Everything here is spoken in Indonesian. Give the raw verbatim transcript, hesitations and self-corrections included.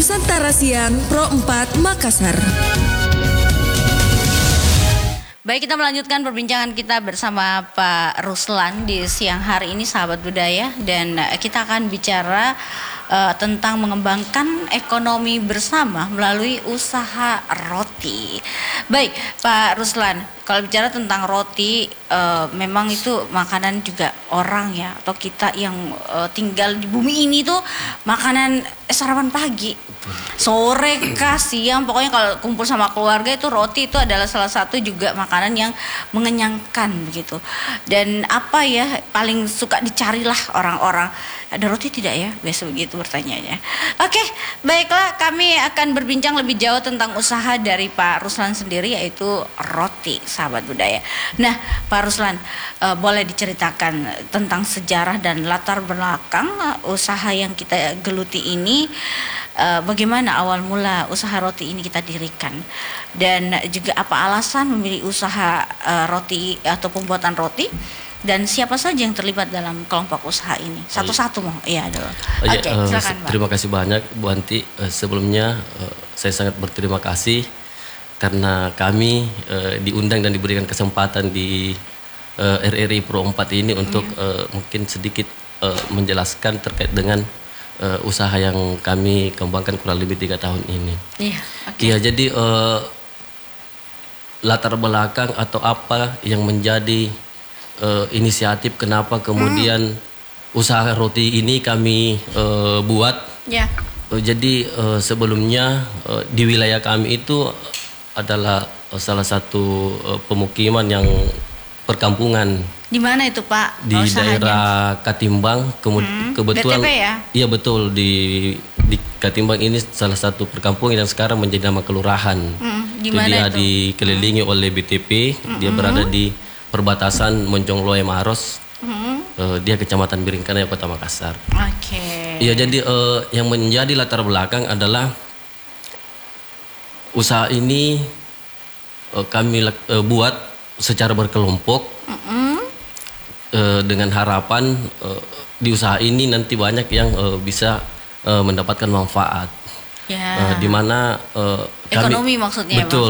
Nusantara Siang Pro empat Makassar. Baik, kita melanjutkan perbincangan kita bersama Pak Ruslan di siang hari ini, sahabat budaya, dan kita akan bicara uh, tentang mengembangkan ekonomi bersama melalui usaha roti. Baik, Pak Ruslan, kalau bicara tentang roti, uh, memang itu makanan juga orang ya, atau kita yang uh, tinggal di bumi ini tuh makanan sarapan pagi, sore, kah, siang, pokoknya kalau kumpul sama keluarga itu roti itu adalah salah satu juga makanan yang mengenyangkan begitu. Dan apa ya paling suka dicarilah orang-orang, ada roti tidak ya, biasa begitu bertanyanya. Oke, baiklah, kami akan berbincang lebih jauh tentang usaha dari Pak Ruslan sendiri, yaitu roti, sahabat budaya. Nah, Pak Ruslan, uh, boleh diceritakan tentang sejarah dan latar belakang uh, usaha yang kita geluti ini. Uh, bagaimana awal mula usaha roti ini kita dirikan, dan juga apa alasan memilih usaha uh, roti atau pembuatan roti, dan siapa saja yang terlibat dalam kelompok usaha ini? Satu-satu mau, iya dulu. Oke, okay, uh, silakan, Pak. Terima kasih banyak, Bu Anti. Uh, sebelumnya uh, saya sangat berterima kasih karena kami uh, diundang dan diberikan kesempatan di uh, R R I Pro empat ini untuk yeah. uh, mungkin sedikit uh, menjelaskan terkait dengan Uh, usaha yang kami kembangkan kurang lebih tiga tahun ini. Iya. Okay. Iya, jadi uh, latar belakang atau apa yang menjadi uh, inisiatif kenapa kemudian hmm. usaha roti ini kami uh, buat. Ya. Uh, jadi uh, sebelumnya uh, di wilayah kami itu adalah uh, salah satu uh, pemukiman yang perkampungan. Di mana itu, Pak? Di usahanya? Daerah Katimbang, kemudian hmm, kebetulan. B T P ya? Iya, betul, di di Katimbang ini salah satu perkampungan yang sekarang menjadi nama kelurahan. Hmm, di mana dia itu? Dikelilingi hmm. oleh B T P, hmm. dia berada di perbatasan Monjongloe Maros. Hmm. Uh, dia Kecamatan Biringkanaya, Kota Makassar. Oke. Okay. Iya, jadi uh, yang menjadi latar belakang adalah usaha ini uh, kami uh, buat secara berkelompok. Mm-hmm. Uh, dengan harapan uh, di usaha ini nanti banyak yang uh, bisa uh, mendapatkan manfaat. Yeah. Uh, di mana uh, ekonomi kami, maksudnya. Betul.